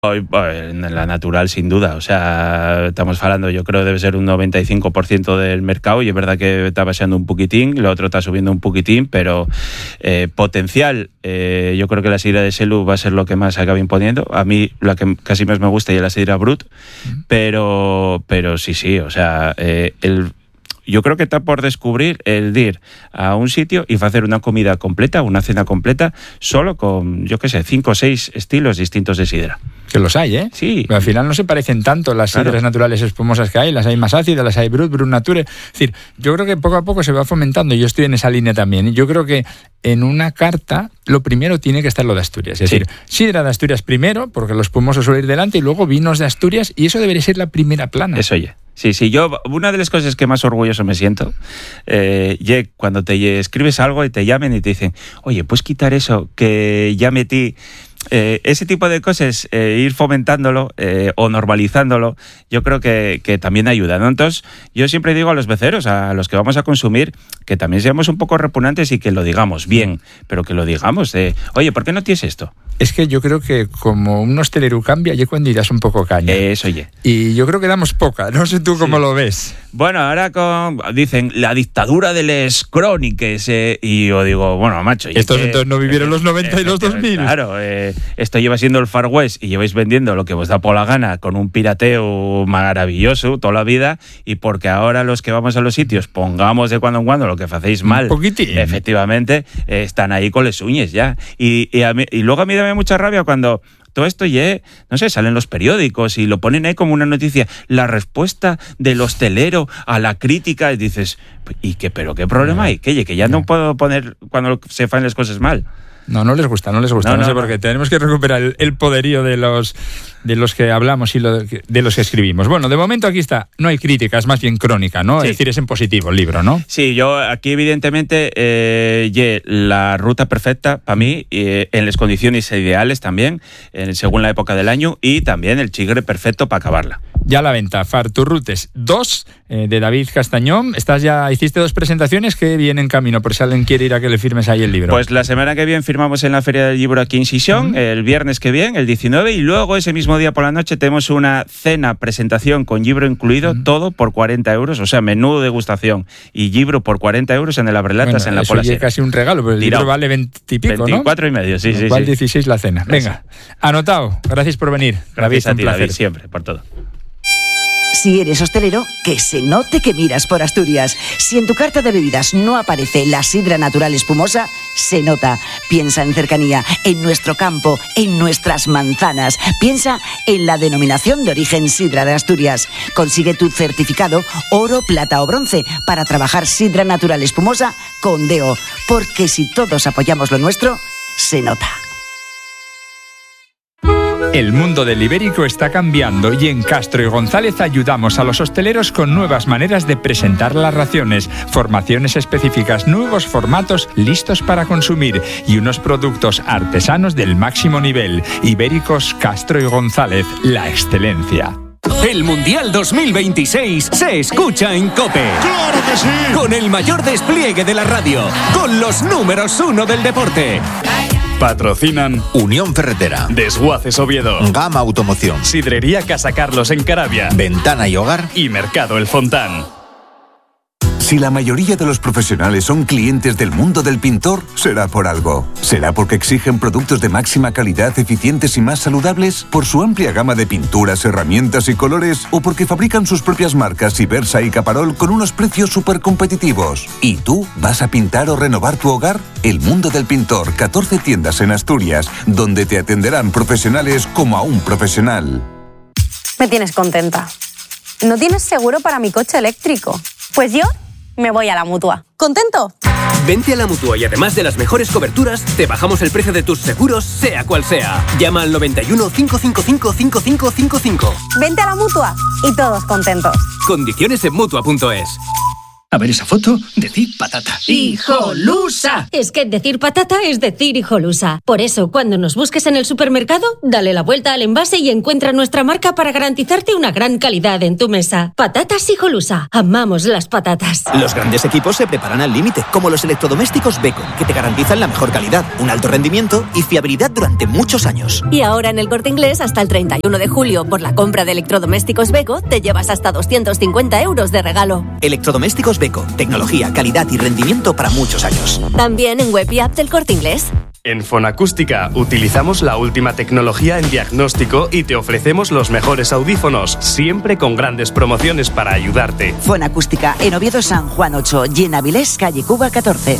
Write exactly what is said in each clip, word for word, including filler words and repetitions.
En la natural, sin duda. O sea, estamos hablando, yo creo que debe ser un noventa y cinco por ciento del mercado y es verdad que está baixando un poquitín, lo otro está subiendo un poquitín, pero eh, potencial, eh, yo creo que la sidra de Xelu va a ser lo que más acabe imponiendo. A mí la que casi más me gusta es la sidra Brut, mm. pero, pero sí, sí, o sea, eh, el... yo creo que está por descubrir el ir a un sitio y hacer una comida completa, una cena completa, solo con, yo qué sé, cinco o seis estilos distintos de sidra. Que los hay, ¿eh? Sí. Pero al final no se parecen tanto las sidras claro. naturales espumosas que hay, las hay más ácidas, las hay Brut, Brut Nature. Es decir, yo creo que poco a poco se va fomentando, yo estoy en esa línea también. Yo creo que en una carta lo primero tiene que estar lo de Asturias. Es sí. decir, sidra de Asturias primero, porque lo espumoso suele ir delante, y luego vinos de Asturias, y eso debería ser la primera plana. Eso, oye. Sí, sí, yo, una de las cosas que más orgulloso me siento, eh, ye, cuando te escribes algo y te llamen y te dicen, oye, ¿puedes quitar eso que ya metí? Eh, ese tipo de cosas, eh, ir fomentándolo eh, o normalizándolo, yo creo que, que también ayuda, ¿no? Entonces, yo siempre digo a los beceros, a los que vamos a consumir, que también seamos un poco repugnantes y que lo digamos bien, pero que lo digamos de, oye, ¿por qué no tienes esto? Es que yo creo que como un hostelero cambia, ya cuando irás un poco caña. Eso, oye. Y yo creo que damos poca, no sé tú cómo sí. lo ves. Bueno, ahora con, dicen la dictadura de les cróniques, eh, y yo digo, bueno, macho... Estos que, entonces no vivieron eh, los noventa y los dos mil. Claro, eh, esto lleva siendo el Far West y lleváis vendiendo lo que os da por la gana con un pirateo maravilloso toda la vida, y porque ahora los que vamos a los sitios pongamos de cuando en cuando lo que hacéis mal, un poquitín. Efectivamente, eh, están ahí con les uñas ya. Y, y, a mí, y luego a mí da mucha rabia cuando... todo esto ya, no sé, salen los periódicos y lo ponen ahí como una noticia, la respuesta del hostelero a la crítica, y dices, ¿y qué, pero qué problema hay? ¿Qué, que ya no puedo poner cuando se fan las cosas mal? No, no les gusta, no les gusta, no, no, no sé por qué. Tenemos que recuperar el, el poderío de los de los que hablamos y lo, de los que escribimos. Bueno, de momento aquí está, no hay crítica, es más bien crónica, ¿no? Sí. Es decir, es en positivo el libro, ¿no? Sí, yo aquí evidentemente, eh, ye, la ruta perfecta para mí, eh, en las condiciones ideales también, eh, según la época del año, y también el chigre perfecto para acabarla. Ya a la venta, Farturrutes dos, eh, de David Castañón. Estás ya, hiciste dos presentaciones que vienen en camino, por si alguien quiere ir a que le firmes ahí el libro. Pues la semana que viene firmamos en la Feria del Libro aquí en Sisión, uh-huh. el viernes que viene, el diecinueve, y luego ese mismo día por la noche tenemos una cena, presentación con libro incluido, uh-huh. todo por cuarenta euros, o sea, menú degustación y libro por cuarenta euros en el Abrelatas, bueno, en la Pola Sierra. Es casi un regalo, pero el Tirado. Libro vale veinte y pico, ¿no? veinticuatro y medio, sí, sí, igual sí. dieciséis la cena. Venga, anotado. Gracias por venir. Gracias David, a ti, un placer. David, siempre, por todo. Si eres hostelero, que se note que miras por Asturias. Si en tu carta de bebidas no aparece la sidra natural espumosa, se nota. Piensa en cercanía, en nuestro campo, en nuestras manzanas. Piensa en la denominación de origen sidra de Asturias. Consigue tu certificado oro, plata o bronce para trabajar sidra natural espumosa con D E O. Porque si todos apoyamos lo nuestro, se nota. El mundo del ibérico está cambiando y en Castro y González ayudamos a los hosteleros con nuevas maneras de presentar las raciones, formaciones específicas, nuevos formatos listos para consumir y unos productos artesanos del máximo nivel. Ibéricos Castro y González, la excelencia. El Mundial dos mil veintiséis se escucha en COPE. ¡Claro que sí! Con el mayor despliegue de la radio, con los números uno del deporte. Patrocinan Unión Ferretera, Desguaces Oviedo, Gama Automoción, Sidrería Casa Carlos en Carabia, Ventana y Hogar y Mercado El Fontán. Si la mayoría de los profesionales son clientes del mundo del pintor, será por algo. ¿Será porque exigen productos de máxima calidad, eficientes y más saludables? ¿Por su amplia gama de pinturas, herramientas y colores? ¿O porque fabrican sus propias marcas Ibersa y Caparol con unos precios súper competitivos? ¿Y tú vas a pintar o renovar tu hogar? El mundo del pintor, catorce tiendas en Asturias, donde te atenderán profesionales como a un profesional. Me tienes contenta. ¿No tienes seguro para mi coche eléctrico? Pues yo me voy a la Mutua. ¿Contento? Vente a la Mutua y además de las mejores coberturas, te bajamos el precio de tus seguros, sea cual sea. Llama al noventa y uno, cinco cinco cinco, cinco cinco cinco cinco. Vente a la Mutua y todos contentos. Condiciones en Mutua punto es. A ver esa foto, decir patata. ¡Hijolusa! Es que decir patata es decir hijolusa. Por eso, cuando nos busques en el supermercado, dale la vuelta al envase y encuentra nuestra marca para garantizarte una gran calidad en tu mesa. Patatas Hijolusa. Amamos las patatas. Los grandes equipos se preparan al límite, como los electrodomésticos Beko, que te garantizan la mejor calidad, un alto rendimiento y fiabilidad durante muchos años. Y ahora en el Corte Inglés, hasta el treinta y uno de julio, por la compra de electrodomésticos Beko, te llevas hasta doscientos cincuenta euros de regalo. Electrodomésticos Beko, tecnología, calidad y rendimiento para muchos años. También en web y app del Corte Inglés. En Fonacústica utilizamos la última tecnología en diagnóstico y te ofrecemos los mejores audífonos, siempre con grandes promociones para ayudarte. Fonacústica en Oviedo San Juan ocho y en Avilés, calle Cuba catorce.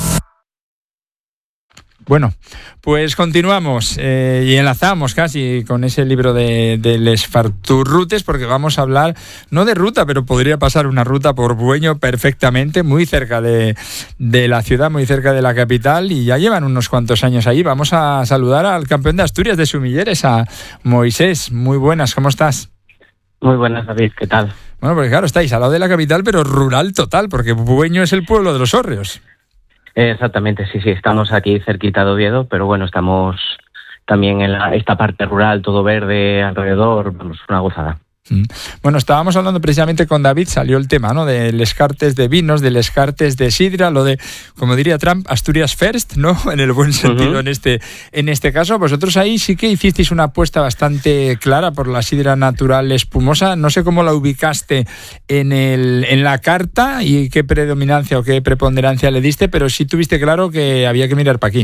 Bueno, pues continuamos eh, y enlazamos casi con ese libro de, de Les Farturrutes, porque vamos a hablar, no de ruta, pero podría pasar una ruta por Bueño perfectamente, muy cerca de, de la ciudad, muy cerca de la capital, y ya llevan unos cuantos años ahí. Vamos a saludar al campeón de Asturias de Sumilleres, a Moisés. Muy buenas, ¿cómo estás? Muy buenas, David, ¿qué tal? Bueno, pues claro, estáis al lado de la capital, pero rural total, porque Bueño es el pueblo de los hórreos. Exactamente, sí, sí, estamos aquí cerquita de Oviedo, pero bueno, estamos también en la, esta parte rural, todo verde alrededor, vamos, una gozada. Bueno, estábamos hablando precisamente con David, salió el tema, ¿no?, de les cartes de vinos, de les cartes de sidra, lo de, como diría Trump, Asturias First, ¿no?, en el buen sentido. Uh-huh. en este en este caso. Vosotros ahí sí que hicisteis una apuesta bastante clara por la sidra natural espumosa. No sé cómo la ubicaste en el en la carta y qué predominancia o qué preponderancia le diste, pero sí tuviste claro que había que mirar para aquí.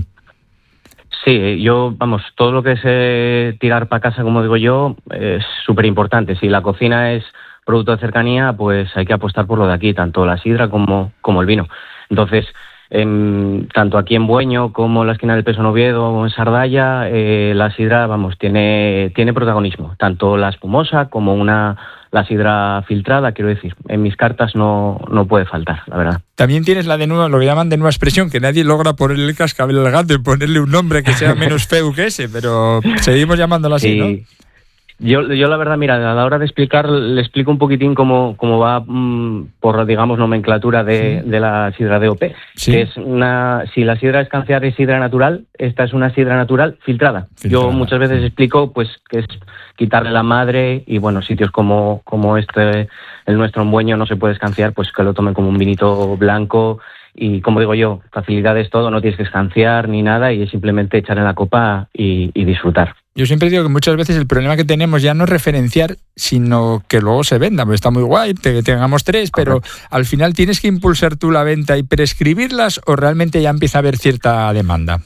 Sí, yo, vamos, todo lo que es eh, tirar para casa, como digo yo, es súper importante. Si la cocina es producto de cercanía, pues hay que apostar por lo de aquí, tanto la sidra como, como el vino. Entonces, en, tanto aquí en Bueño como en la esquina del Peso en Oviedo o en Sardalla, eh, la sidra, vamos, tiene, tiene protagonismo. Tanto la espumosa como una la sidra filtrada, quiero decir. En mis cartas no, no puede faltar, la verdad. También tienes la de nueva, lo que llaman de nueva expresión, que nadie logra ponerle el cascabel al gato y ponerle un nombre que sea menos feo que ese, pero seguimos llamándola así, sí. ¿No? Yo, yo la verdad, mira, a la hora de explicar, le explico un poquitín cómo, cómo va mmm, por, digamos, nomenclatura de, sí. de la sidra D O P. Sí. Que es una, si la sidra escanciar es sidra natural, esta es una sidra natural filtrada. filtrada. Yo muchas veces explico, pues, que es quitarle la madre y, bueno, sitios como, como este, el nuestro en Bueño no se puede escanciar, pues que lo tomen como un vinito blanco. Y como digo yo, facilidades todo, no tienes que escanciar ni nada y es simplemente echar en la copa y, y disfrutar. Yo siempre digo que muchas veces el problema que tenemos ya no es referenciar, sino que luego se venda. Pues está muy guay, que tengamos tres, pero al final tienes que impulsar tú la venta y prescribirlas o realmente ya empieza a haber cierta demanda.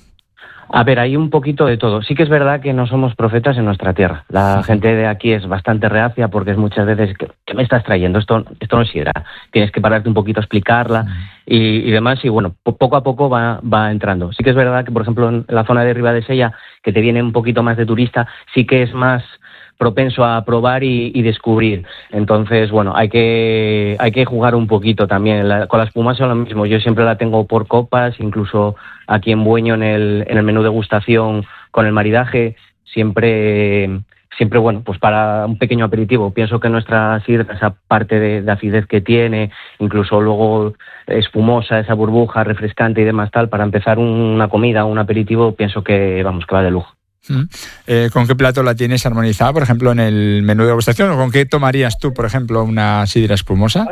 A ver, hay un poquito de todo. Sí que es verdad que no somos profetas en nuestra tierra. La gente de aquí es bastante reacia porque es muchas veces, ¿qué me estás trayendo? Esto esto no es sidra. Tienes que pararte un poquito a explicarla y, y demás. Y bueno, poco a poco va, va entrando. Sí que es verdad que, por ejemplo, en la zona de Ribadesella, que te viene un poquito más de turista, sí que es más propenso a probar y, y descubrir. Entonces, bueno, hay que hay que jugar un poquito también. La, con la espumasa es lo mismo. Yo siempre la tengo por copas, incluso aquí en Bueño en el en el menú degustación con el maridaje, siempre siempre bueno, pues para un pequeño aperitivo. Pienso que nuestra sidra, esa parte de, de acidez que tiene, incluso luego espumosa, esa burbuja refrescante y demás tal, para empezar una comida, un aperitivo, pienso que vamos que va de lujo. Eh, ¿Con qué plato la tienes armonizada, por ejemplo, en el menú de degustación? ¿O con qué tomarías tú, por ejemplo, una sidra espumosa?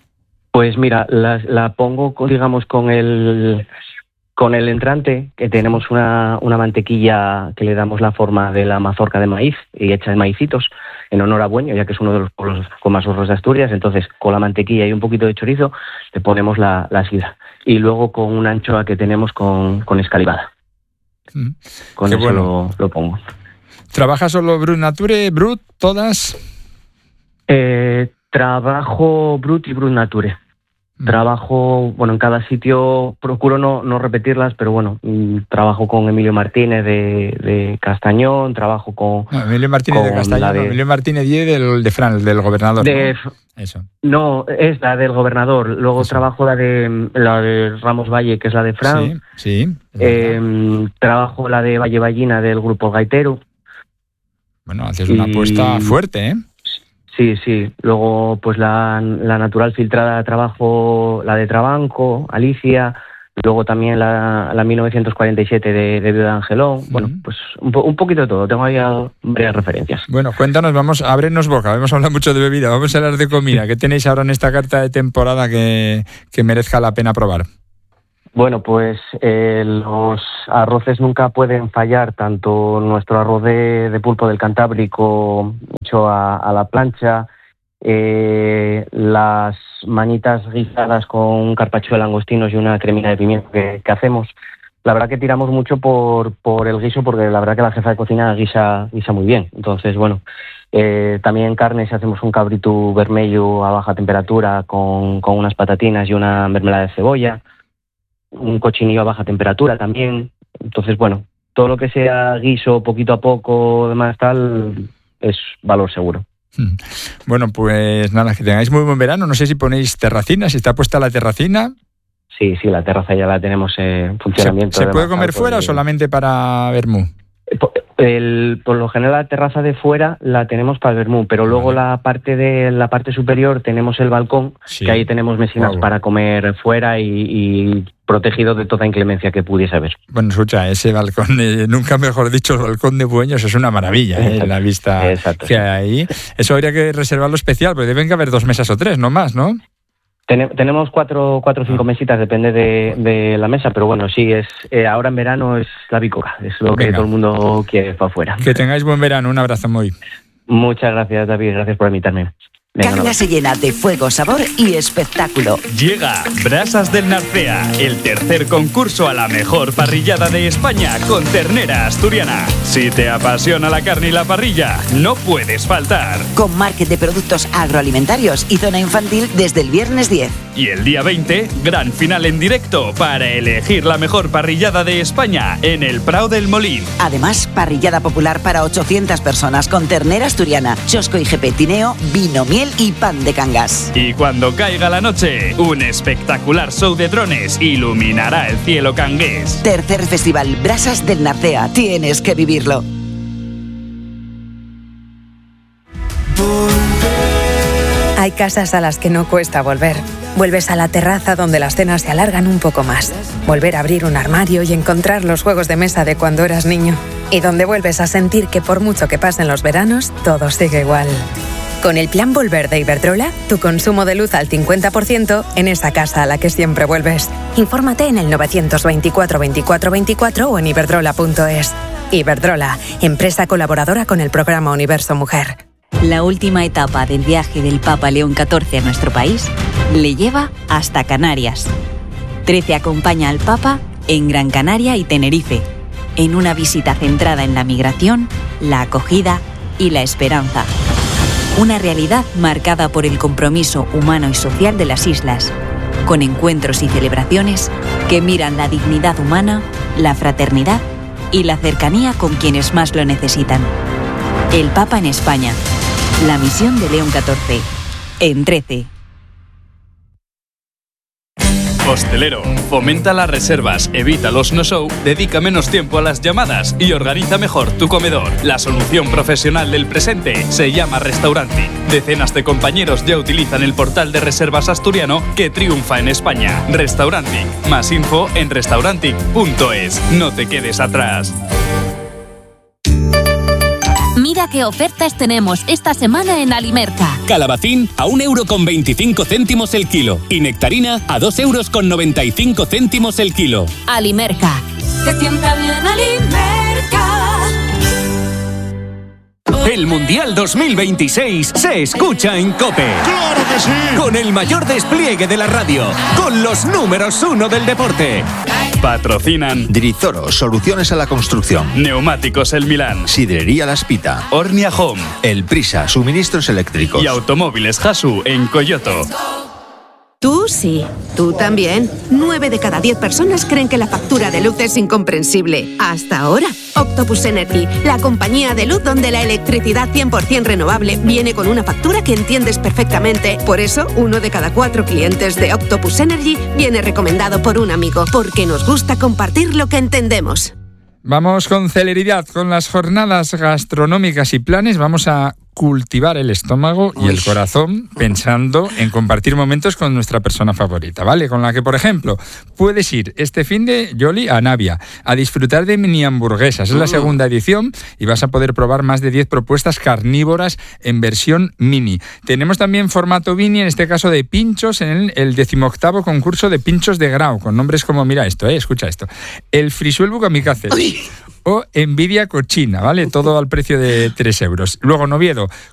Pues mira, la, la pongo, digamos, con el con el entrante, que tenemos una, una mantequilla que le damos la forma de la mazorca de maíz y hecha de maicitos, en honor a Bueño, ya que es uno de los pueblos con más ahorros de Asturias. Entonces, con la mantequilla y un poquito de chorizo, le ponemos la, la sidra. Y luego con una anchoa que tenemos con, con escalivada. Mm. Con Qué eso bueno. lo, lo pongo. ¿Trabajas solo Brut Nature, Brut, todas? Eh, trabajo Brut y Brut Nature. Mm. Trabajo, bueno, en cada sitio procuro no, no repetirlas, pero bueno, trabajo con Emilio Martínez de, de Castañón, trabajo con... No, Emilio Martínez de Castañón, de, no, Emilio Martínez y del de Fran, del gobernador. De, ¿no? Eso. No, es la del gobernador. Luego Eso. trabajo la de la de Ramos Valle, que es la de Fran. Sí, sí. Eh, trabajo la de Valle Ballina del grupo Gaitero. Bueno, haces una y... apuesta fuerte, ¿eh? Sí, Sí, sí. Luego, pues la, la natural filtrada trabajo, la de Trabanco, Alicia. Luego también la, la mil novecientos cuarenta y siete de, de Viuda de Angelón. Uh-huh. Bueno, pues un, po, un poquito de todo. Tengo ahí varias referencias. Bueno, cuéntanos, vamos a abrirnos boca. Hemos hablado mucho de bebida, vamos a hablar de comida. ¿Qué tenéis ahora en esta carta de temporada que, que merezca la pena probar? Bueno, pues eh, los arroces nunca pueden fallar, tanto nuestro arroz de, de pulpo del Cantábrico hecho a, a la plancha, eh, las manitas guisadas con un carpaccio de langostinos y una cremina de pimiento que, que hacemos. La verdad que tiramos mucho por, por el guiso, porque la verdad que la jefa de cocina guisa, guisa muy bien. Entonces, bueno, eh, también carnes, hacemos un cabrito vermelho a baja temperatura con, con unas patatinas y una mermelada de cebolla. Un cochinillo a baja temperatura también. Entonces, bueno, todo lo que sea guiso poquito a poco, demás tal, es valor seguro. Bueno, pues nada, que tengáis muy buen verano. No sé si ponéis terracina, si está puesta la terracina. Sí, sí, la terraza ya la tenemos en funcionamiento. ¿Se, ¿se puede comer fuera o solamente para vermú? El, por lo general la terraza de fuera la tenemos para el vermú, pero luego vale. la parte de la parte superior tenemos el balcón, sí. que ahí tenemos mesinas wow. para comer fuera y, y protegido de toda inclemencia que pudiese haber. Bueno, escucha, ese balcón, eh, nunca mejor dicho, el balcón de Bueños es una maravilla, eh, la vista Exacto, que sí. hay ahí. Eso habría que reservarlo especial, porque deben que haber dos mesas o tres, no más, ¿no? Tenemos cuatro cuatro o cinco mesitas, depende de, de la mesa, pero bueno, sí, es eh, ahora en verano es la bicoca, es lo Venga. que todo el mundo quiere para afuera. Que tengáis buen verano, un abrazo muy. Muchas gracias, David, gracias por invitarme. Cangas se llena de fuego, sabor y espectáculo. Llega Brasas del Narcea, el tercer concurso a la mejor parrillada de España con ternera asturiana. Si te apasiona la carne y la parrilla, no puedes faltar. Con market de productos agroalimentarios y zona infantil desde el viernes diez. Y el día veinte, gran final en directo para elegir la mejor parrillada de España en el Prau del Molín. Además, parrillada popular para ochocientas personas con ternera asturiana, chosco y gepetineo, vino, miel y pan de Cangas. Y cuando caiga la noche, un espectacular show de drones iluminará el cielo cangués. Tercer Festival Brasas del Narcea. Tienes que vivirlo. Hay casas a las que no cuesta volver. Vuelves a la terraza donde las cenas se alargan un poco más. Volver a abrir un armario y encontrar los juegos de mesa de cuando eras niño. Y donde vuelves a sentir que por mucho que pasen los veranos, todo sigue igual. Con el plan Volver de Iberdrola, tu consumo de luz al cincuenta por ciento en esa casa a la que siempre vuelves. Infórmate en el novecientos veinticuatro veinticuatro veinticuatro o en iberdrola punto es. Iberdrola, empresa colaboradora con el programa Universo Mujer. La última etapa del viaje del Papa León catorce a nuestro país le lleva hasta Canarias. trece acompaña al Papa en Gran Canaria y Tenerife, en una visita centrada en la migración, la acogida y la esperanza. Una realidad marcada por el compromiso humano y social de las islas, con encuentros y celebraciones que miran la dignidad humana, la fraternidad y la cercanía con quienes más lo necesitan. El Papa en España. La misión de León catorce. En trece. Hostelero, fomenta las reservas, evita los no-show, dedica menos tiempo a las llamadas y organiza mejor tu comedor. La solución profesional del presente se llama Restaurantic. Decenas de compañeros ya utilizan el portal de reservas asturiano que triunfa en España. Restaurantic. Más info en restaurantic punto es. No te quedes atrás. Mira qué ofertas tenemos esta semana en Alimerca. Calabacín a un euro con veinticinco céntimos el kilo y nectarina a dos euros con noventa y cinco céntimos el kilo. Alimerca. Te sienta bien Alimerca. El Mundial dos mil veintiséis se escucha en COPE. ¡Claro que sí! Con el mayor despliegue de la radio, con los números uno del deporte. Patrocinan Drizoro, soluciones a la construcción. Neumáticos El Milán. Sidrería La Espita. Ornia Home. El Prisa, suministros eléctricos. Y Automóviles Hasu en Coyoto. Tú sí, tú también. Nueve de cada diez personas creen que la factura de luz es incomprensible. Hasta ahora. Octopus Energy, la compañía de luz donde la electricidad cien por ciento renovable viene con una factura que entiendes perfectamente. Por eso, uno de cada cuatro clientes de Octopus Energy viene recomendado por un amigo, porque nos gusta compartir lo que entendemos. Vamos con celeridad con las jornadas gastronómicas y planes. Vamos a cultivar el estómago y el corazón pensando en compartir momentos con nuestra persona favorita, ¿vale? Con la que, por ejemplo, puedes ir este fin de Yoli a Navia a disfrutar de mini hamburguesas. Es la segunda edición y vas a poder probar más de diez propuestas carnívoras en versión mini. Tenemos también formato Vini, en este caso de pinchos, en el decimoctavo concurso de pinchos de Grau, con nombres como, mira esto, eh, escucha esto, el Frisuelbu Kamikaze o Envidia Cochina, ¿vale? Todo al precio de tres euros. Luego en Oviedo,